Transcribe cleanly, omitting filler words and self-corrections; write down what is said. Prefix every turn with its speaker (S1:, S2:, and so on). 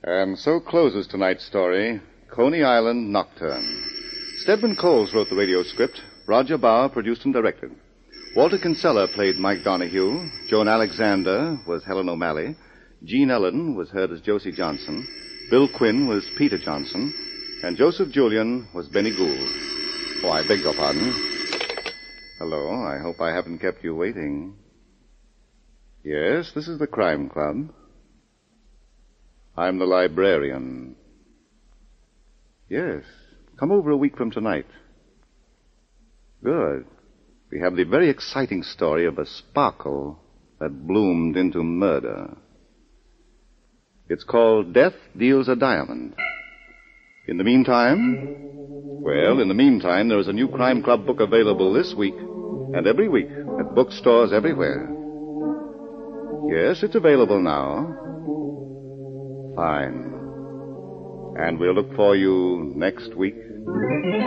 S1: And so closes tonight's story, Coney Island Nocturne. Stedman Coles wrote the radio script. Roger Bauer produced and directed. Walter Kinsella played Mike Donahue. Joan Alexander was Helen O'Malley. Jean Ellen was heard as Josie Johnson. Bill Quinn was Peter Johnson. And Joseph Julian was Benny Gould. Oh, I beg your pardon. Hello, I hope I haven't kept you waiting. Yes, this is the Crime Club. I'm the librarian. Yes, come over a week from tonight. Good. We have the very exciting story of a sparkle that bloomed into murder. It's called Death Deals a Diamond. In the meantime, there is a new Crime Club book available this week and every week at bookstores everywhere. Yes, it's available now. Fine. And we'll look for you next week.